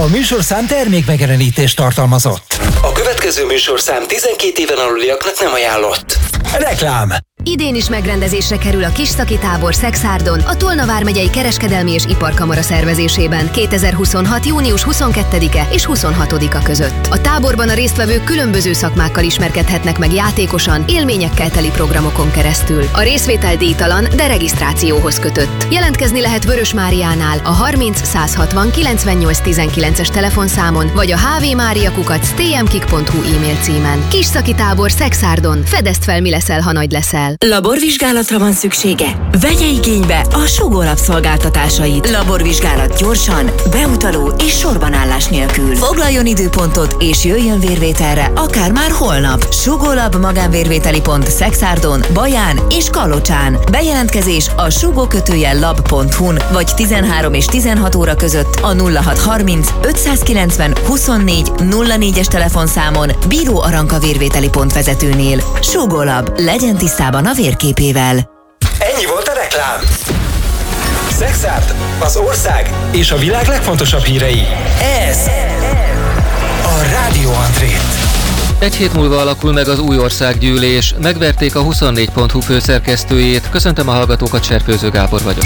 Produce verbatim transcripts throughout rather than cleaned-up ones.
műsorszám termékmegjelenítést tartalmazott. A következő műsorszám tizenkét éven aluliaknak nem ajánlott. Reklám. Idén is megrendezésre kerül a Kis-Szaki tábor Szekszárdon, a Tolna vármegyei Kereskedelmi és Iparkamara szervezésében kétezer-huszonhat. június huszonkettedike és huszonhatodika között. A táborban a résztvevők különböző szakmákkal ismerkedhetnek meg játékosan, élményekkel teli programokon keresztül. A részvétel díjtalan, de regisztrációhoz kötött. Jelentkezni lehet Vörös Máriánál a harminc százhatvan kilencvennyolc tizenkilences telefonszámon, vagy a hvmariakukac tmkik pont hu e-mail címen. Kis-Szaki tábor Szekszárdon. Fedezd fel, mi leszel, ha nagy leszel. Laborvizsgálatra van szüksége? Vegye igénybe a Sugolab szolgáltatásait. Laborvizsgálat gyorsan, beutaló és sorbanállás nélkül. Foglaljon időpontot és jöjjön vérvételre, akár már holnap. Sugolab magánvérvételi pont Szekszárdon, Baján és Kalocsán. Bejelentkezés a sugókötőjel lab pont hu-n vagy tizenhárom és tizenhat óra között a nulla hat harminc ötszázkilencven huszonnégy nulla négyes telefonszámon Bíró Aranka vérvételi pont vezetőnél. Sugolab, legyen tisztában a vérképével. Ennyi volt a reklám. Szekszárd, az ország és a világ legfontosabb hírei. Ez a Rádió Andrét. Egy hét múlva alakul meg az új országgyűlés. Megverték a huszonnégy pont hu főszerkesztőjét. Köszöntöm a hallgatókat, Cserpőző Gábor vagyok.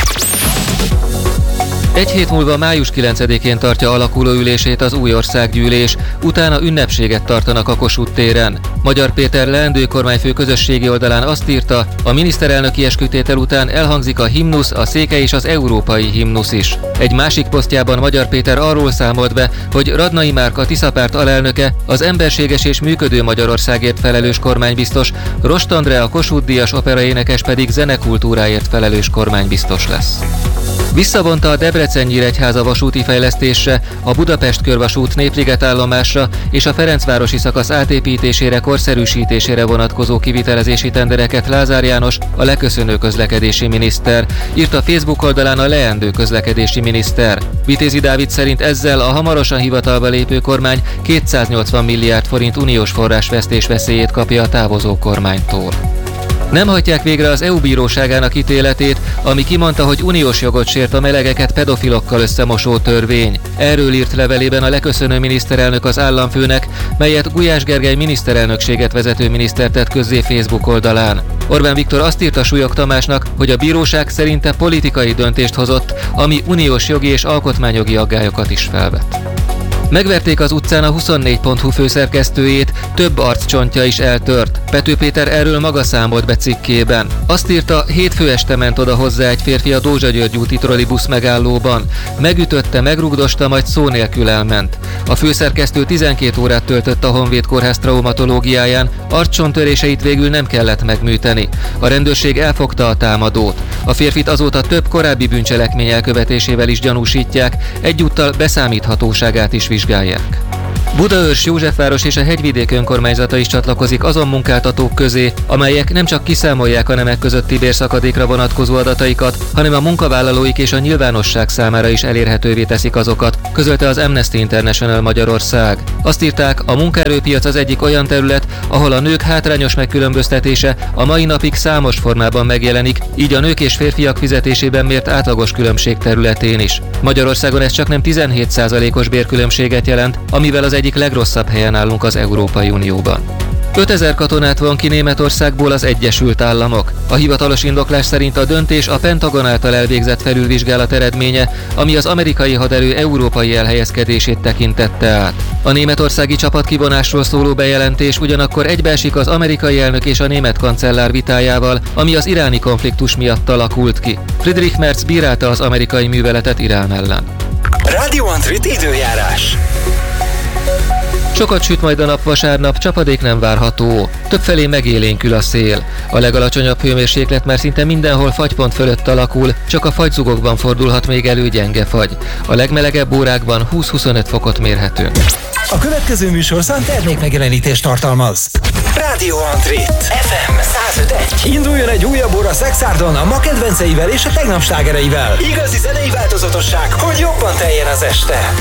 Egy hét múlva május kilencedikén tartja alakuló ülését az új országgyűlés, utána ünnepséget tartanak a Kossuth téren. Magyar Péter leendő kormányfő közösségi oldalán azt írta, a miniszterelnöki eskütétel után elhangzik a himnusz, a székely és az európai himnusz is. Egy másik posztjában Magyar Péter arról számolt be, hogy Radnai Márk, a Tisza Párt alelnöke, az emberséges és működő Magyarországért felelős kormánybiztos, Rost Andrea, a Kossuth-díjas operaénekes pedig zenekultúráért felelős kormánybiztos lesz. Visszavonta a Debrecen-Nyíregyháza vasúti fejlesztésre, a Budapest körvasút Népliget állomásra és a Ferencvárosi szakasz átépítésére, korszerűsítésére vonatkozó kivitelezési tendereket Lázár János, a leköszönő közlekedési miniszter, írt a Facebook oldalán a leendő közlekedési miniszter. Vitézi Dávid szerint ezzel a hamarosan hivatalba lépő kormány kétszáznyolcvan milliárd forint uniós forrásvesztés veszélyét kapja a távozó kormánytól. Nem hajtják végre az é u bíróságának ítéletét, ami kimondta, hogy uniós jogot sért a melegeket pedofilokkal összemosó törvény. Erről írt levelében a leköszönő miniszterelnök az államfőnek, melyet Gulyás Gergely miniszterelnökséget vezető miniszter tett közzé Facebook oldalán. Orbán Viktor azt írta Súlyog Tamásnak, hogy a bíróság szerinte politikai döntést hozott, ami uniós jogi és alkotmányjogi aggályokat is felvet. Megverték az utcán a huszonnégy pont hu főszerkesztőjét, több arccsontja is eltört. Pető Péter erről maga számolt be cikkében. Azt írta, hétfő este ment oda hozzá egy férfi a Dózsa György úti trollibusz megállóban. Megütötte, megrugdosta, majd szó nélkül elment. A főszerkesztő tizenkét órát töltött a Honvéd Kórház traumatológiáján, arccsontöréseit végül nem kellett megműteni. A rendőrség elfogta a támadót. A férfit azóta több korábbi bűncselekmény elkövetésével is gyanúsítják, egyúttal beszámíthatóságát is vizsgálják. Budaörs, Józsefváros és a Hegyvidék önkormányzata is csatlakozik azon munkáltatók közé, amelyek nem csak kiszámolják a nemek közötti bérszakadékra vonatkozó adataikat, hanem a munkavállalóik és a nyilvánosság számára is elérhetővé teszik azokat, közölte az Amnesty International Magyarország. Azt írták, a munkaerőpiac az egyik olyan terület, ahol a nők hátrányos megkülönböztetése a mai napig számos formában megjelenik, így a nők és férfiak fizetésében mért átlagos különbség területén is. Magyarországon ez csak nem tizenhét százalékos bérkülönbséget jelent, amivel az egyik legrosszabb helyen állunk az Európai Unióban. ötezer katonát von ki Németországból az Egyesült Államok. A hivatalos indoklás szerint a döntés a Pentagon által elvégzett felülvizsgálat eredménye, ami az amerikai haderő európai elhelyezkedését tekintette át. A németországi csapatkivonásról szóló bejelentés ugyanakkor egybeesik az amerikai elnök és a német kancellár vitájával, ami az iráni konfliktus miatt alakult ki. Friedrich Merz bírálta az amerikai műveletet Irán ellen. Rádió Andrét időjárás. Sokat süt majd a nap vasárnap, csapadék nem várható. Többfelé megélénkül a szél. A legalacsonyabb hőmérséklet már szinte mindenhol fagypont fölött alakul, csak a fagyzugokban fordulhat még elő gyenge fagy. A legmelegebb órákban húsz-huszonöt fokot mérhetünk. A következő műsorszám termékmegjelenítést tartalmaz. Rádió Andrét ef em száz öt egy. Induljon egy újabb óra Szekszárdon a ma kedvenceivel és a tegnap slágereivel. Igazi zenei változatosság, hogy jobban teljen az este.